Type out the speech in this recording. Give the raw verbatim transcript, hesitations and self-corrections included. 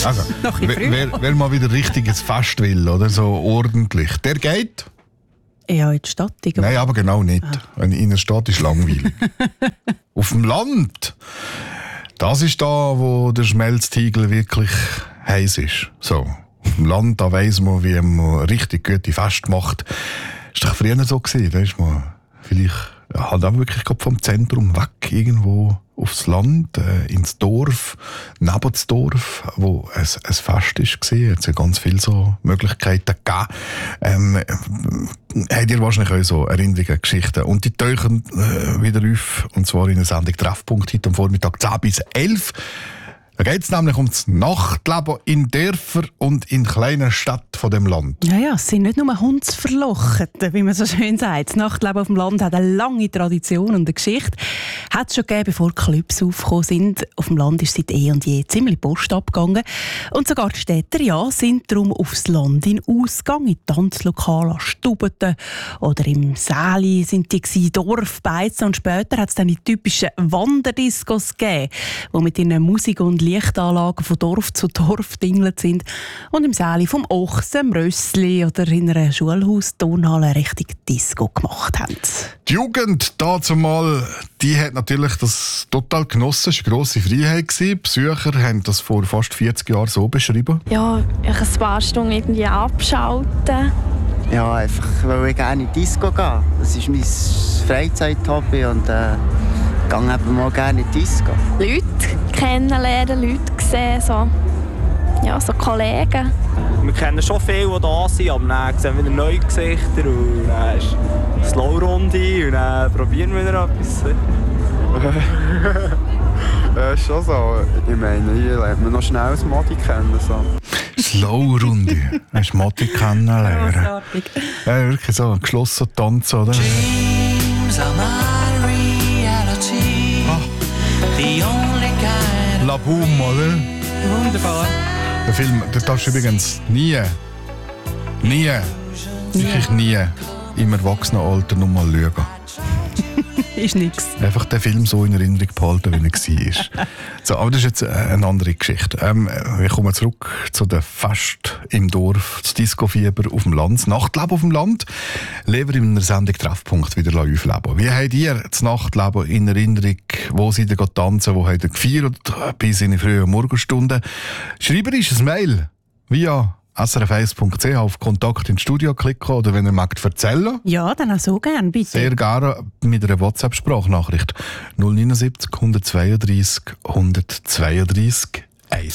Also, wer, wer mal wieder richtiges Fest will, oder so ordentlich, der geht. Ja, in die Stadt. Irgendwo. Nein, aber genau nicht. Ah. In der Stadt ist langweilig. Auf dem Land, das ist da, wo der Schmelztiegel wirklich heiß ist. So. Auf dem Land, da weiss man, wie man richtig gute Feste macht. Das war doch früher so gewesen. Da ist man vielleicht halt auch wirklich vom Zentrum weg, irgendwo aufs Land, äh, ins Dorf, neben das Dorf, wo ein, ein Fest war. Es hat ja ganz viele so Möglichkeiten gegeben. Ähm, äh, habt ihr wahrscheinlich auch so Erinnerungen, Geschichten. Und die tauchen äh, wieder auf, und zwar in der Sendung Treffpunkt heute am Vormittag zehn bis elf. Da geht es nämlich um das Nachtleben in Dörfern und in kleinen Städten von dem Land. Ja, ja, es sind nicht nur Hundsverlochete, wie man so schön sagt. Das Nachtleben auf dem Land hat eine lange Tradition und eine Geschichte. Hat es schon gegeben, bevor Clubs aufgekommen sind. Auf dem Land ist seit eh und je ziemlich Post abgegangen. Und sogar die Städter ja, sind darum aufs Land in Ausgang, in Tanzlokale, an Stubeten oder im Säli sind die gewesen, Dorfbeizen. Und später hat es dann die typischen Wanderdiscos gegeben, die mit ihren Musik- und Lichtanlagen von Dorf zu Dorf dingelt sind und im Säli vom Ochsen, im Rössli oder in einer Schulhaus-Turnhalle eine richtige Disco gemacht haben. Die Jugend dazumal, die hat natürlich das total genossen. Es war eine grosse Freiheit. Die Besucher haben das vor fast vierzig Jahren so beschrieben. Ja, ich ein paar Stunden irgendwie abschalten. Ja, einfach, weil ich gerne in die Disco gehe. Das ist mein Freizeit-Hobby und äh, ich gehe eben mal gerne in die Disco. Leute kennenlernen, Leute sehen, so, ja, so Kollegen. Wir kennen schon viele, die da sind, aber dann sehen wir wieder neue Gesichter und dann ist eine Slow-Runde und dann probieren wir wieder etwas. Ja, ist schon so. Ich meine, hier lernt man noch schnell das Modi kennen. So. Slow-Runde. Hast du Modi kennenlernen? Grossartig. Ja, wirklich so ein geschlossener Tanz, oder? Dreams are my reality. Ah. The only kind. La Boom, oder? Wunderbar. Der Film, den darfst du übrigens nie, nie, wirklich nie im Erwachsenenalter noch mal schauen. Ist nichts. Einfach den Film so in Erinnerung behalten, wie er war. So, aber das ist jetzt eine andere Geschichte. Ähm, wir kommen zurück zu den Fest im Dorf, das Disco-Fieber auf dem Land, das Nachtleben auf dem Land. Leben in einer Sendung Treffpunkt wieder aufleben. Wie habt ihr das Nachtleben in Erinnerung? Wo seid ihr tanzen? Wo habt ihr gefeiert? Bis in die frühen Morgenstunden. Schreibt uns ein Mail via S R F eins Punkt C H auf Kontakt ins Studio klicken oder wenn ihr mögt erzählen. Ja, dann auch so gerne, bitte. Sehr gerne mit einer WhatsApp-Sprachnachricht null neunundsiebzig, hundertzweiunddreissig, hundertzweiunddreissig.